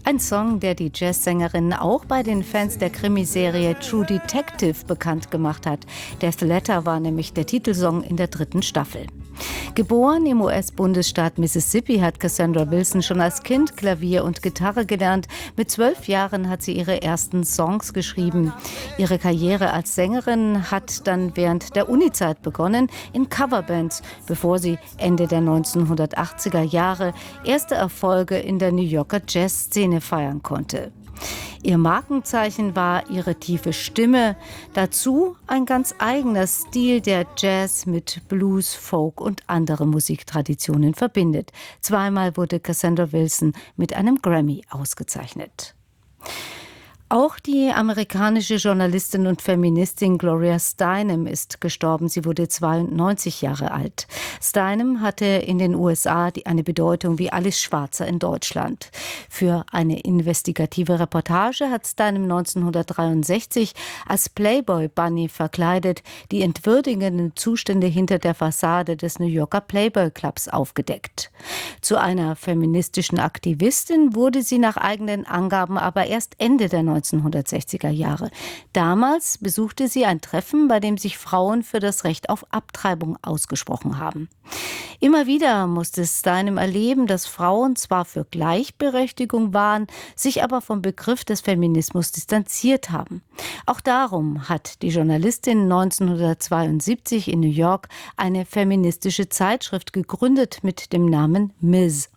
Ein Song, der die Jazzsängerin auch bei den Fans der Krimiserie True Detective bekannt gemacht hat. Death Letter war nämlich der Titelsong in der 3. Staffel. Geboren im US-Bundesstaat Mississippi hat Cassandra Wilson schon als Kind Klavier und Gitarre gelernt. Mit 12 Jahren hat sie ihre ersten Songs geschrieben. Ihre Karriere als Sängerin hat dann während der Uni-Zeit begonnen in Coverbands, bevor sie Ende der 1980er Jahre erste Erfolge in der New Yorker Jazzszene feiern konnte. Ihr Markenzeichen war ihre tiefe Stimme, dazu ein ganz eigener Stil, der Jazz mit Blues, Folk und andere Musiktraditionen verbindet. Zweimal wurde Cassandra Wilson mit einem Grammy ausgezeichnet. Auch die amerikanische Journalistin und Feministin Gloria Steinem ist gestorben. Sie wurde 92 Jahre alt. Steinem hatte in den USA eine Bedeutung wie Alice Schwarzer in Deutschland. Für eine investigative Reportage hat Steinem 1963 als Playboy Bunny verkleidet die entwürdigenden Zustände hinter der Fassade des New Yorker Playboy Clubs aufgedeckt. Zu einer feministischen Aktivistin wurde sie nach eigenen Angaben aber erst Ende der 1960er Jahre. Damals besuchte sie ein Treffen, bei dem sich Frauen für das Recht auf Abtreibung ausgesprochen haben. Immer wieder musste Steinem erleben, dass Frauen zwar für Gleichberechtigung waren, sich aber vom Begriff des Feminismus distanziert haben. Auch darum hat die Journalistin 1972 in New York eine feministische Zeitschrift gegründet mit dem Namen Ms.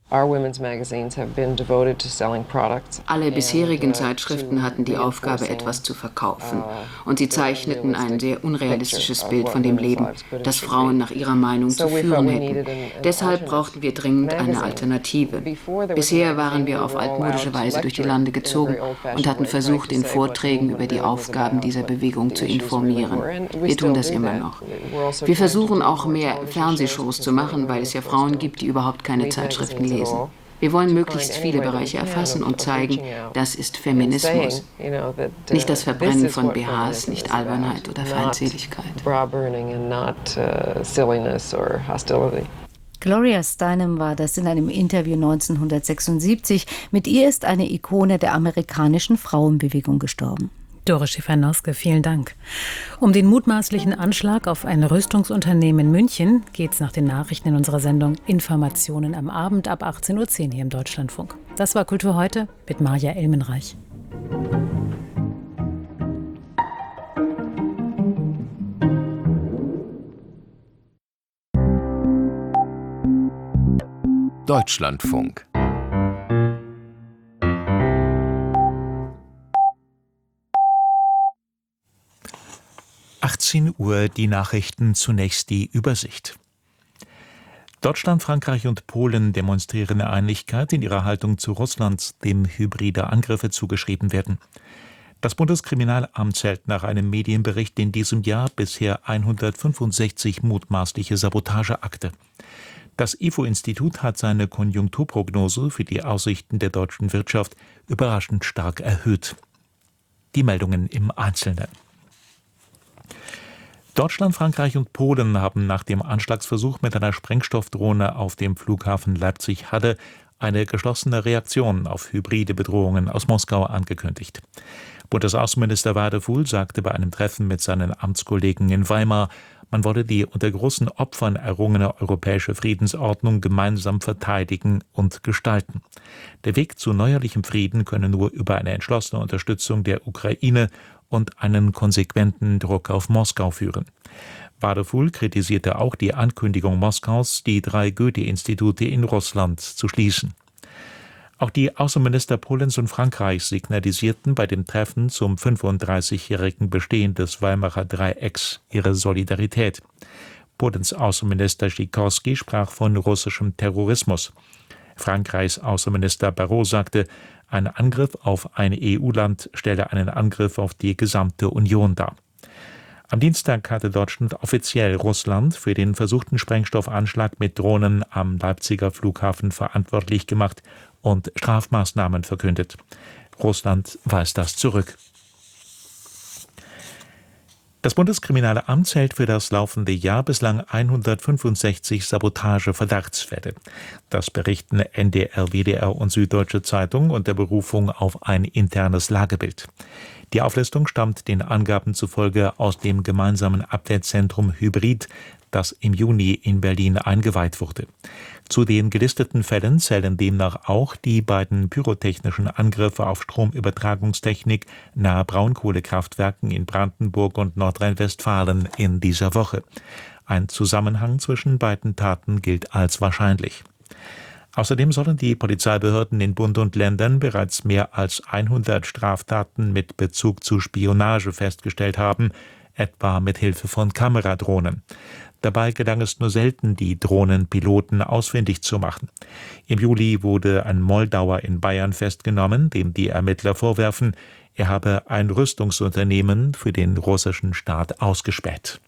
Alle bisherigen Zeitschriften hatten die Aufgabe, etwas zu verkaufen. Und sie zeichneten ein sehr unrealistisches Bild von dem Leben, das Frauen nach ihrer Meinung zu führen hätten. Deshalb brauchten wir dringend eine Alternative. Bisher waren wir auf altmodische Weise durch die Lande gezogen und hatten versucht, in Vorträgen über die Aufgaben dieser Bewegung zu informieren. Wir tun das immer noch. Wir versuchen auch mehr Fernsehshows zu machen, weil es ja Frauen gibt, die überhaupt keine Zeitschriften lesen. Wir wollen möglichst viele Bereiche erfassen und zeigen, das ist Feminismus. Nicht das Verbrennen von BHs, nicht Albernheit oder Feindseligkeit. Gloria Steinem war das in einem Interview 1976. Mit ihr ist eine Ikone der amerikanischen Frauenbewegung gestorben. Dore Schäfer-Noske, vielen Dank. Um den mutmaßlichen Anschlag auf ein Rüstungsunternehmen in München geht es nach den Nachrichten in unserer Sendung Informationen am Abend ab 18:10 Uhr hier im Deutschlandfunk. Das war Kultur heute mit Maja Elmenreich. Deutschlandfunk. Uhr die Nachrichten, zunächst die Übersicht. Deutschland, Frankreich und Polen demonstrieren Einigkeit in ihrer Haltung zu Russland, dem hybride Angriffe zugeschrieben werden. Das Bundeskriminalamt zählt nach einem Medienbericht in diesem Jahr bisher 165 mutmaßliche Sabotageakte. Das IFO-Institut hat seine Konjunkturprognose für die Aussichten der deutschen Wirtschaft überraschend stark erhöht. Die Meldungen im Einzelnen. Deutschland, Frankreich und Polen haben nach dem Anschlagsversuch mit einer Sprengstoffdrohne auf dem Flughafen Leipzig-Halle eine geschlossene Reaktion auf hybride Bedrohungen aus Moskau angekündigt. Bundesaußenminister Wadefuhl sagte bei einem Treffen mit seinen Amtskollegen in Weimar, man wolle die unter großen Opfern errungene europäische Friedensordnung gemeinsam verteidigen und gestalten. Der Weg zu neuerlichem Frieden könne nur über eine entschlossene Unterstützung der Ukraine und einen konsequenten Druck auf Moskau führen. Wadefuhl kritisierte auch die Ankündigung Moskaus, die 3 Goethe-Institute in Russland zu schließen. Auch die Außenminister Polens und Frankreichs signalisierten bei dem Treffen zum 35-jährigen Bestehen des Weimarer Dreiecks ihre Solidarität. Polens Außenminister Sikorski sprach von russischem Terrorismus. Frankreichs Außenminister Barrot sagte, ein Angriff auf ein EU-Land stelle einen Angriff auf die gesamte Union dar. Am Dienstag hatte Deutschland offiziell Russland für den versuchten Sprengstoffanschlag mit Drohnen am Leipziger Flughafen verantwortlich gemacht und Strafmaßnahmen verkündet. Russland weist das zurück. Das Bundeskriminalamt zählt für das laufende Jahr bislang 165 Sabotage-Verdachtsfälle. Das berichten NDR, WDR und Süddeutsche Zeitung unter Berufung auf ein internes Lagebild. Die Auflistung stammt den Angaben zufolge aus dem gemeinsamen Abwehrzentrum Hybrid, das im Juni in Berlin eingeweiht wurde. Zu den gelisteten Fällen zählen demnach auch die beiden pyrotechnischen Angriffe auf Stromübertragungstechnik nahe Braunkohlekraftwerken in Brandenburg und Nordrhein-Westfalen in dieser Woche. Ein Zusammenhang zwischen beiden Taten gilt als wahrscheinlich. Außerdem sollen die Polizeibehörden in Bund und Ländern bereits mehr als 100 Straftaten mit Bezug zu Spionage festgestellt haben, etwa mit Hilfe von Kameradrohnen. Dabei gelang es nur selten, die Drohnenpiloten ausfindig zu machen. Im Juli wurde ein Moldauer in Bayern festgenommen, dem die Ermittler vorwerfen, er habe ein Rüstungsunternehmen für den russischen Staat ausgespäht.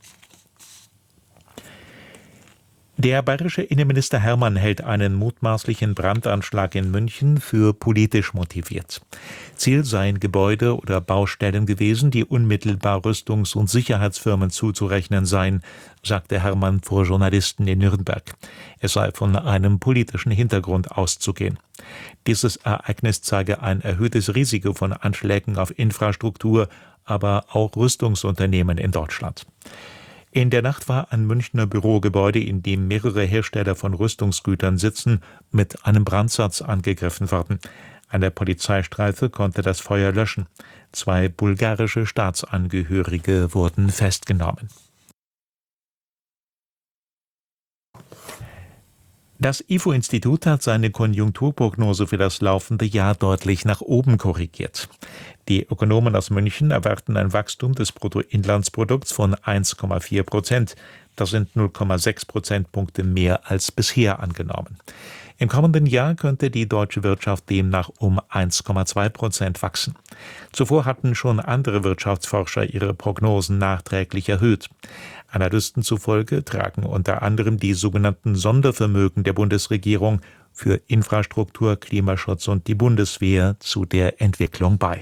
Der bayerische Innenminister Hermann hält einen mutmaßlichen Brandanschlag in München für politisch motiviert. Ziel seien Gebäude oder Baustellen gewesen, die unmittelbar Rüstungs- und Sicherheitsfirmen zuzurechnen seien, sagte Hermann vor Journalisten in Nürnberg. Es sei von einem politischen Hintergrund auszugehen. Dieses Ereignis zeige ein erhöhtes Risiko von Anschlägen auf Infrastruktur, aber auch Rüstungsunternehmen in Deutschland. In der Nacht war ein Münchner Bürogebäude, in dem mehrere Hersteller von Rüstungsgütern sitzen, mit einem Brandsatz angegriffen worden. Eine Polizeistreife konnte das Feuer löschen. 2 bulgarische Staatsangehörige wurden festgenommen. Das IFO-Institut hat seine Konjunkturprognose für das laufende Jahr deutlich nach oben korrigiert. Die Ökonomen aus München erwarten ein Wachstum des Bruttoinlandsprodukts von 1,4%. Das sind 0,6 Prozentpunkte mehr als bisher angenommen. Im kommenden Jahr könnte die deutsche Wirtschaft demnach um 1,2% wachsen. Zuvor hatten schon andere Wirtschaftsforscher ihre Prognosen nachträglich erhöht. Analysten zufolge tragen unter anderem die sogenannten Sondervermögen der Bundesregierung für Infrastruktur, Klimaschutz und die Bundeswehr zu der Entwicklung bei.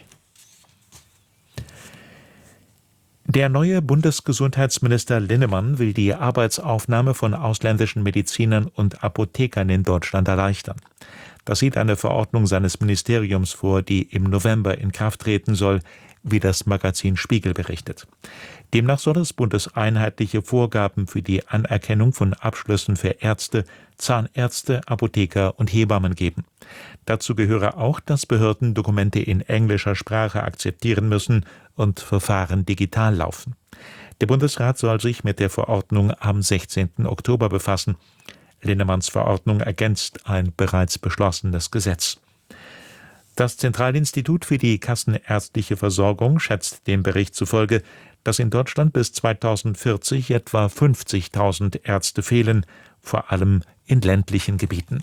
Der neue Bundesgesundheitsminister Linnemann will die Arbeitsaufnahme von ausländischen Medizinern und Apothekern in Deutschland erleichtern. Das sieht eine Verordnung seines Ministeriums vor, die im November in Kraft treten soll, wie das Magazin Spiegel berichtet. Demnach soll es bundeseinheitliche Vorgaben für die Anerkennung von Abschlüssen für Ärzte, Zahnärzte, Apotheker und Hebammen geben. Dazu gehöre auch, dass Behörden Dokumente in englischer Sprache akzeptieren müssen und Verfahren digital laufen. Der Bundesrat soll sich mit der Verordnung am 16. Oktober befassen. Linnemanns Verordnung ergänzt ein bereits beschlossenes Gesetz. Das Zentralinstitut für die kassenärztliche Versorgung schätzt dem Bericht zufolge, dass in Deutschland bis 2040 etwa 50.000 Ärzte fehlen, vor allem in ländlichen Gebieten.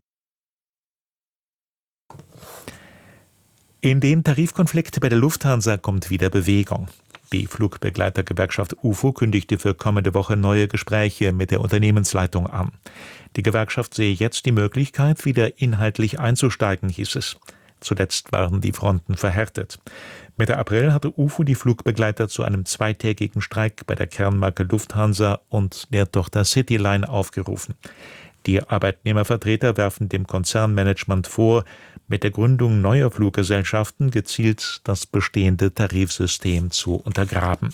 In den Tarifkonflikt bei der Lufthansa kommt wieder Bewegung. Die Flugbegleitergewerkschaft UFO kündigte für kommende Woche neue Gespräche mit der Unternehmensleitung an. Die Gewerkschaft sehe jetzt die Möglichkeit, wieder inhaltlich einzusteigen, hieß es. Zuletzt waren die Fronten verhärtet. Mitte April hatte UFO die Flugbegleiter zu einem zweitägigen Streik bei der Kernmarke Lufthansa und der Tochter Cityline aufgerufen. Die Arbeitnehmervertreter werfen dem Konzernmanagement vor, mit der Gründung neuer Fluggesellschaften gezielt das bestehende Tarifsystem zu untergraben.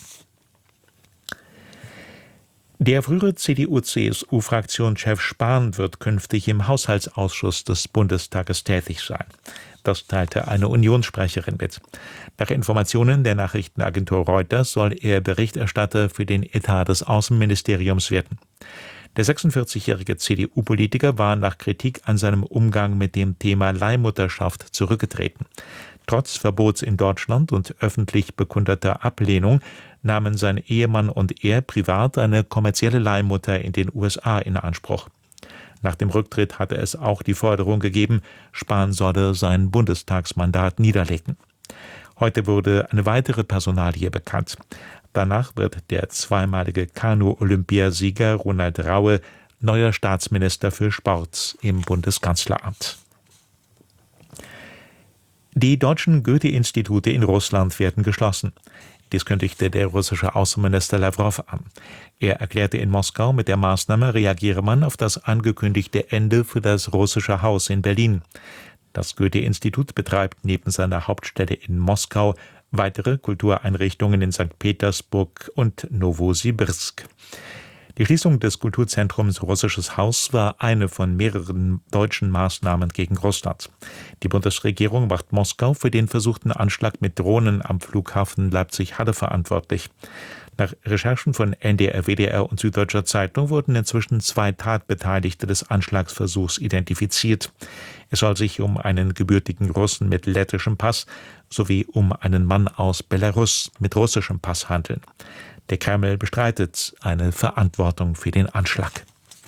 Der frühere CDU-CSU-Fraktionschef Spahn wird künftig im Haushaltsausschuss des Bundestages tätig sein. Das teilte eine Unionssprecherin mit. Nach Informationen der Nachrichtenagentur Reuters soll er Berichterstatter für den Etat des Außenministeriums werden. Der 46-jährige CDU-Politiker war nach Kritik an seinem Umgang mit dem Thema Leihmutterschaft zurückgetreten. Trotz Verbots in Deutschland und öffentlich bekundeter Ablehnung nahmen sein Ehemann und er privat eine kommerzielle Leihmutter in den USA in Anspruch. Nach dem Rücktritt hatte es auch die Forderung gegeben, Spahn solle sein Bundestagsmandat niederlegen. Heute wurde eine weitere Personalie bekannt. Danach wird der zweimalige Kanu-Olympiasieger Ronald Raue neuer Staatsminister für Sport im Bundeskanzleramt. Die deutschen Goethe-Institute in Russland werden geschlossen. Dies kündigte der russische Außenminister Lawrow an. Er erklärte in Moskau, mit der Maßnahme reagiere man auf das angekündigte Ende für das russische Haus in Berlin. Das Goethe-Institut betreibt neben seiner Hauptstelle in Moskau weitere Kultureinrichtungen in St. Petersburg und Nowosibirsk. Die Schließung des Kulturzentrums Russisches Haus war eine von mehreren deutschen Maßnahmen gegen Russland. Die Bundesregierung macht Moskau für den versuchten Anschlag mit Drohnen am Flughafen Leipzig-Halle verantwortlich. Nach Recherchen von NDR, WDR und Süddeutscher Zeitung wurden inzwischen 2 Tatbeteiligte des Anschlagsversuchs identifiziert. Es soll sich um einen gebürtigen Russen mit lettischem Pass sowie um einen Mann aus Belarus mit russischem Pass handeln. Der Kreml bestreitet eine Verantwortung für den Anschlag.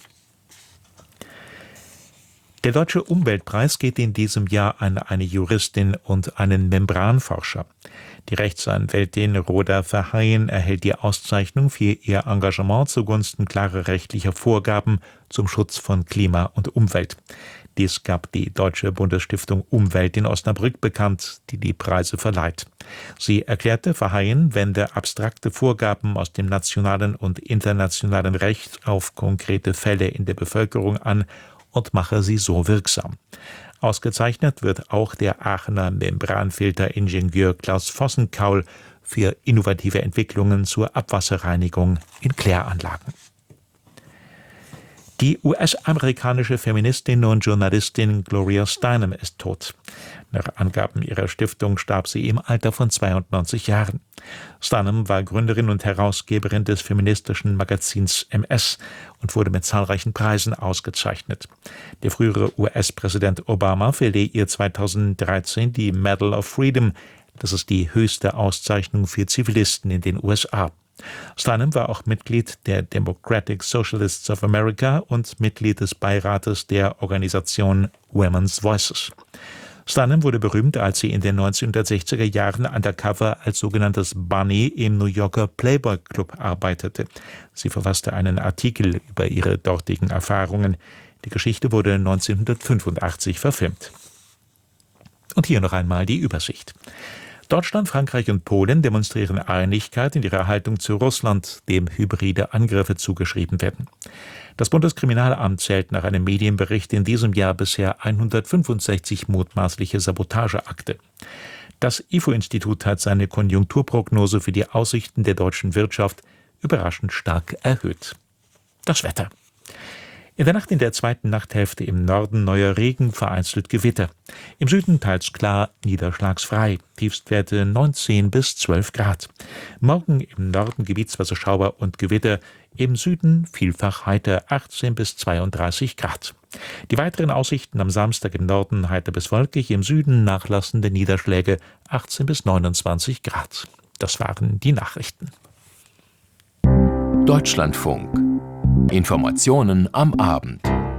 Der Deutsche Umweltpreis geht in diesem Jahr an eine Juristin und einen Membranforscher. Die Rechtsanwältin Rhoda Verheyen erhält die Auszeichnung für ihr Engagement zugunsten klarer rechtlicher Vorgaben zum Schutz von Klima und Umwelt. Dies gab die Deutsche Bundesstiftung Umwelt in Osnabrück bekannt, die die Preise verleiht. Sie erklärte, Verheyen wende abstrakte Vorgaben aus dem nationalen und internationalen Recht auf konkrete Fälle in der Bevölkerung an und mache sie so wirksam. Ausgezeichnet wird auch der Aachener Membranfilteringenieur Klaus Vossenkaul für innovative Entwicklungen zur Abwasserreinigung in Kläranlagen. Die US-amerikanische Feministin und Journalistin Gloria Steinem ist tot. Nach Angaben ihrer Stiftung starb sie im Alter von 92 Jahren. Steinem war Gründerin und Herausgeberin des feministischen Magazins MS und wurde mit zahlreichen Preisen ausgezeichnet. Der frühere US-Präsident Obama verlieh ihr 2013 die Medal of Freedom. Das ist die höchste Auszeichnung für Zivilisten in den USA. Steinem war auch Mitglied der Democratic Socialists of America und Mitglied des Beirates der Organisation Women's Voices. Steinem wurde berühmt, als sie in den 1960er Jahren undercover als sogenanntes Bunny im New Yorker Playboy Club arbeitete. Sie verfasste einen Artikel über ihre dortigen Erfahrungen. Die Geschichte wurde 1985 verfilmt. Und hier noch einmal die Übersicht. Deutschland, Frankreich und Polen demonstrieren Einigkeit in ihrer Haltung zu Russland, dem hybride Angriffe zugeschrieben werden. Das Bundeskriminalamt zählt nach einem Medienbericht in diesem Jahr bisher 165 mutmaßliche Sabotageakte. Das IFO-Institut hat seine Konjunkturprognose für die Aussichten der deutschen Wirtschaft überraschend stark erhöht. Das Wetter. In der Nacht in der zweiten Nachthälfte im Norden neuer Regen, vereinzelt Gewitter. Im Süden teils klar, niederschlagsfrei. Tiefstwerte 19 bis 12 Grad. Morgen im Norden gebietsweise Schauer und Gewitter. Im Süden vielfach heiter 18 bis 32 Grad. Die weiteren Aussichten am Samstag im Norden heiter bis wolkig, im Süden nachlassende Niederschläge 18 bis 29 Grad. Das waren die Nachrichten. Deutschlandfunk. Informationen am Abend.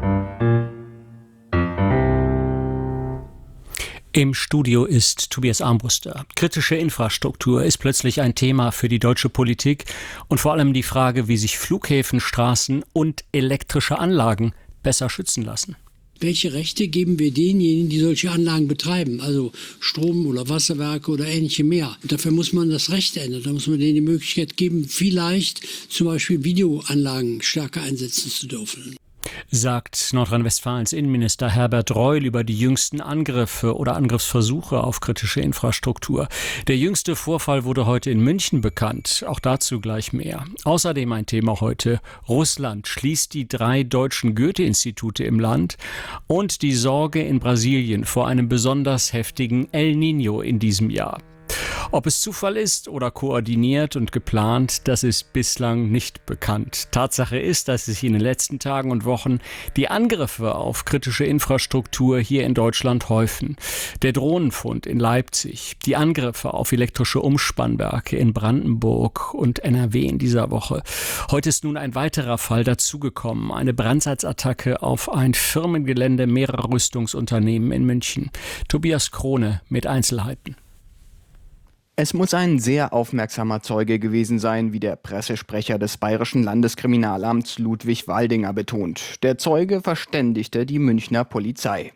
Im Studio ist Tobias Armbruster. Kritische Infrastruktur ist plötzlich ein Thema für die deutsche Politik und vor allem die Frage, wie sich Flughäfen, Straßen und elektrische Anlagen besser schützen lassen. Welche Rechte geben wir denjenigen, die solche Anlagen betreiben, also Strom- oder Wasserwerke oder ähnliche mehr? Und dafür muss man das Recht ändern. Da muss man denen die Möglichkeit geben, vielleicht zum Beispiel Videoanlagen stärker einsetzen zu dürfen. Sagt Nordrhein-Westfalens Innenminister Herbert Reul über die jüngsten Angriffe oder Angriffsversuche auf kritische Infrastruktur. Der jüngste Vorfall wurde heute in München bekannt. Auch dazu gleich mehr. Außerdem ein Thema heute: Russland schließt die 3 deutschen Goethe-Institute im Land und die Sorge in Brasilien vor einem besonders heftigen El Niño in diesem Jahr. Ob es Zufall ist oder koordiniert und geplant, das ist bislang nicht bekannt. Tatsache ist, dass sich in den letzten Tagen und Wochen die Angriffe auf kritische Infrastruktur hier in Deutschland häufen. Der Drohnenfund in Leipzig, die Angriffe auf elektrische Umspannwerke in Brandenburg und NRW in dieser Woche. Heute ist nun ein weiterer Fall dazugekommen, eine Brandsatzattacke auf ein Firmengelände mehrerer Rüstungsunternehmen in München. Tobias Krone mit Einzelheiten. Es muss ein sehr aufmerksamer Zeuge gewesen sein, wie der Pressesprecher des Bayerischen Landeskriminalamts Ludwig Waldinger betont. Der Zeuge verständigte die Münchner Polizei.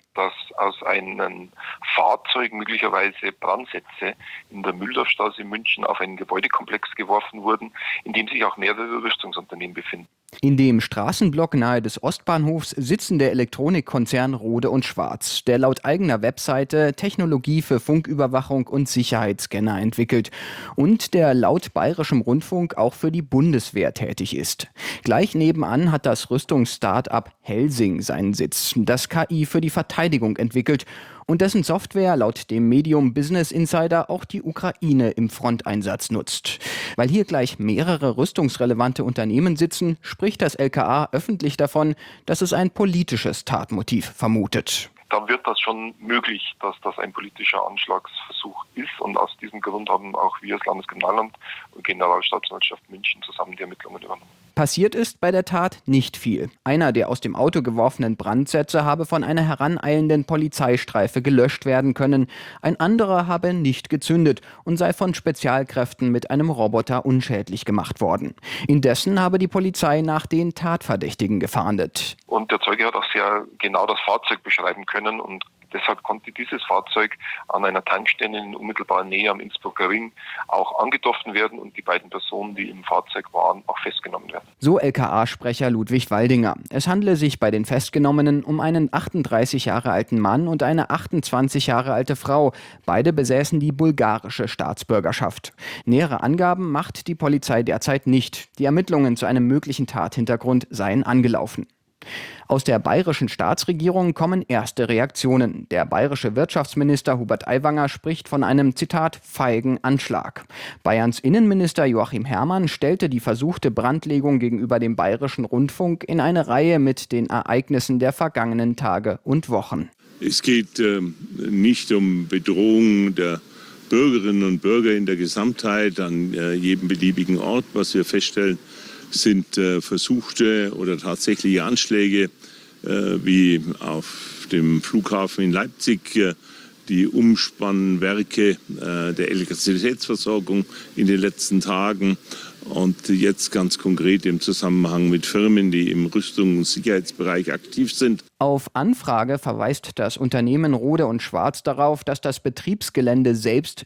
dass aus einem Fahrzeug möglicherweise Brandsätze in der Mühldorfstraße in München auf einen Gebäudekomplex geworfen wurden, in dem sich auch mehrere Rüstungsunternehmen befinden. In dem Straßenblock nahe des Ostbahnhofs sitzen der Elektronikkonzern Rohde & Schwarz, der laut eigener Webseite Technologie für Funküberwachung und Sicherheitsscanner entwickelt und der laut Bayerischem Rundfunk auch für die Bundeswehr tätig ist. Gleich nebenan hat das Rüstungsstart-up Helsing seinen Sitz, das KI für die Verteidigung entwickelt und dessen Software laut dem Medium Business Insider auch die Ukraine im Fronteinsatz nutzt. Weil hier gleich mehrere rüstungsrelevante Unternehmen sitzen, spricht das LKA öffentlich davon, dass es ein politisches Tatmotiv vermutet. Dann wird das schon möglich, dass das ein politischer Anschlagsversuch ist. Und aus diesem Grund haben auch wir, das Landeskriminalamt und Generalstaatsanwaltschaft München, zusammen die Ermittlungen übernommen. Passiert ist bei der Tat nicht viel. Einer der aus dem Auto geworfenen Brandsätze habe von einer heraneilenden Polizeistreife gelöscht werden können. Ein anderer habe nicht gezündet und sei von Spezialkräften mit einem Roboter unschädlich gemacht worden. Indessen habe die Polizei nach den Tatverdächtigen gefahndet. Und der Zeuge hat auch sehr genau das Fahrzeug beschreiben können und deshalb konnte dieses Fahrzeug an einer Tankstelle in unmittelbarer Nähe am Innsbrucker Ring auch angetroffen werden und die beiden Personen, die im Fahrzeug waren, auch festgenommen werden. So LKA-Sprecher Ludwig Waldinger. Es handle sich bei den Festgenommenen um einen 38 Jahre alten Mann und eine 28 Jahre alte Frau. Beide besäßen die bulgarische Staatsbürgerschaft. Nähere Angaben macht die Polizei derzeit nicht. Die Ermittlungen zu einem möglichen Tathintergrund seien angelaufen. Aus der bayerischen Staatsregierung kommen erste Reaktionen. Der bayerische Wirtschaftsminister Hubert Aiwanger spricht von einem, Zitat, feigen Anschlag. Bayerns Innenminister Joachim Herrmann stellte die versuchte Brandlegung gegenüber dem Bayerischen Rundfunk in eine Reihe mit den Ereignissen der vergangenen Tage und Wochen. Es geht nicht um Bedrohung der Bürgerinnen und Bürger in der Gesamtheit an jedem beliebigen Ort. Was wir feststellen, sind versuchte oder tatsächliche Anschläge, wie auf dem Flughafen in Leipzig, die Umspannwerke der Elektrizitätsversorgung in den letzten Tagen und jetzt ganz konkret im Zusammenhang mit Firmen, die im Rüstungs- und Sicherheitsbereich aktiv sind. Auf Anfrage verweist das Unternehmen Rohde & Schwarz darauf, dass das Betriebsgelände selbst